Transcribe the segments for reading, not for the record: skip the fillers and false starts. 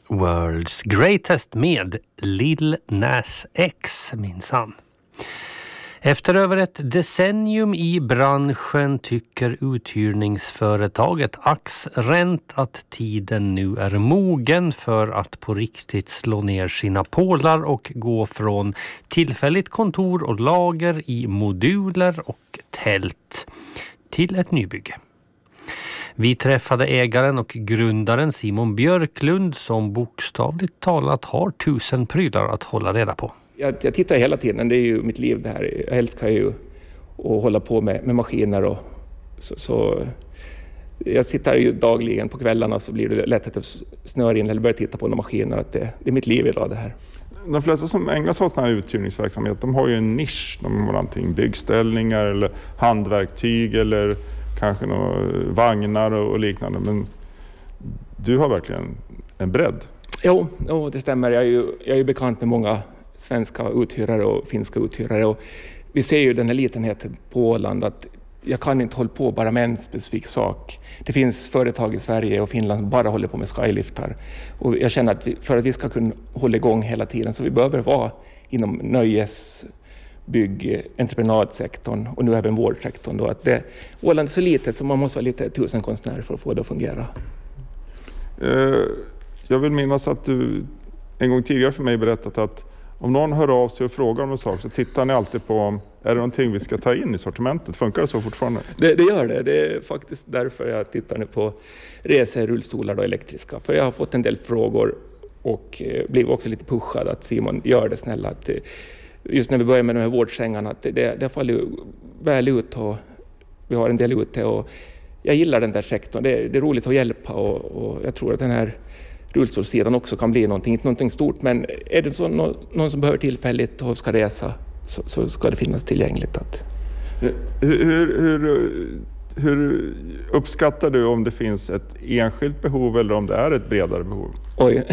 World's Greatest med Lil Nas X minsann. Efter över ett decennium i branschen tycker uthyrningsföretaget Axrent att tiden nu är mogen för att på riktigt slå ner sina pålar och gå från tillfälligt kontor och lager i moduler och tält till ett nybygge. Vi träffade ägaren och grundaren Simon Björklund som bokstavligt talat har 1000 prylar att hålla reda på. Jag tittar hela tiden, det är ju mitt liv det här. Jag älskar ju att hålla på med maskiner och så jag tittar ju dagligen på kvällarna så blir det lätt att jag snör in eller börjar titta på några maskiner. Att det är mitt liv idag det här. De flesta som ägnar sig åt sån här uthyrningsverksamhet, de har ju en nisch. De har antingen byggställningar eller handverktyg eller kanske några vagnar och liknande. Men du har verkligen en bredd. Jo, det stämmer. Jag är ju bekant med många svenska uthyrare och finska uthyrare. Och vi ser ju den här litenheten på Åland att jag kan inte hålla på bara med en specifik sak. Det finns företag i Sverige och Finland som bara håller på med skyliftar. Och jag känner att för att vi ska kunna hålla igång hela tiden så vi behöver vara inom nöjesbygg, entreprenadsektorn och nu även vårdsektorn. Då. Att Åland är så litet så man måste vara lite 1000 konstnärer för att få det att fungera. Jag vill minnas att du en gång tidigare för mig berättat att om någon hör av sig och frågar om en sak så tittar ni alltid på är det någonting vi ska ta in i sortimentet? Funkar det så fortfarande? Det gör det. Det är faktiskt därför jag tittar nu på rullstolar och elektriska. För jag har fått en del frågor och blev också lite pushad att Simon gör det snälla. Att just när vi börjar med de här vårdsängarna att det faller väl ut och vi har en del ute och jag gillar den där sektorn. Det är roligt att hjälpa och jag tror att den här rullstolssidan också kan bli någonting, inte någonting stort, men är det så någon som behöver tillfälligt och ska resa så ska det finnas tillgängligt. Hur uppskattar du om det finns ett enskilt behov eller om det är ett bredare behov? Oj,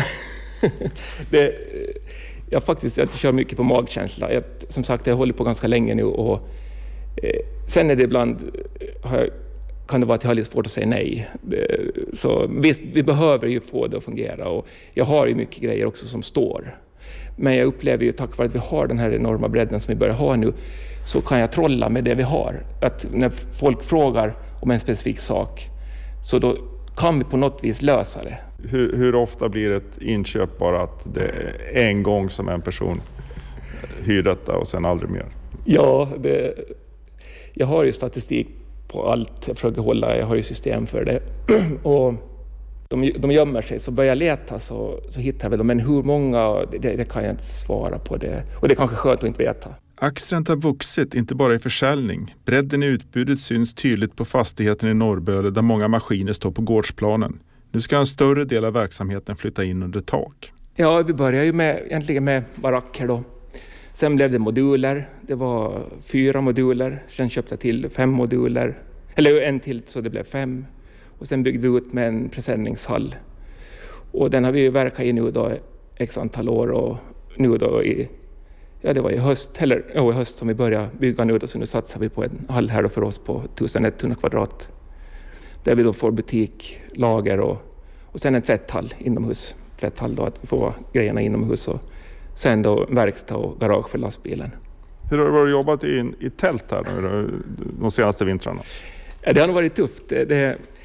jag kör mycket på magkänsla. Som sagt, jag håller på ganska länge nu och sen är det ibland kan det vara att jag har lite svårt att säga nej. Så visst, vi behöver ju få det att fungera och jag har ju mycket grejer också som står. Men jag upplever ju tack vare att vi har den här enorma bredden som vi börjar ha nu så kan jag trolla med det vi har. Att när folk frågar om en specifik sak så då kan vi på något vis lösa det. Hur ofta blir ett inköp bara att det är en gång som en person hyr detta och sen aldrig mer? Ja, jag har ju statistik på allt jag försöker hålla, jag har ju system för det och de gömmer sig så börjar jag leta så hittar jag väl dem, men hur många det kan jag inte svara på det och det är kanske skönt att inte veta. Axrent har vuxit inte bara i försäljning. Bredden i utbudet syns tydligt på fastigheten i Norrböle där många maskiner står på gårdsplanen. Nu ska en större del av verksamheten flytta in under tak. Ja, vi börjar ju egentligen med baracker då. Sen blev det moduler. Det var 4 moduler. Sen köpte jag till 5 moduler. Eller en till så det blev 5. Och sen byggde vi ut med en presenningshall. Och den har vi ju verkat i nu då x antal år. Och nu då det var i höst som vi började bygga nu då. Så nu satsar vi på en hall här då för oss på 1100 kvadrat. Där vi då får butik, lager och sen en tvätthall inomhus. Tvätthall då att vi får grejerna inomhus och sen då verkstad och garage för lastbilen. Hur har du varit jobbat i tält här de senaste vintrarna? Ja, det har nog varit tufft.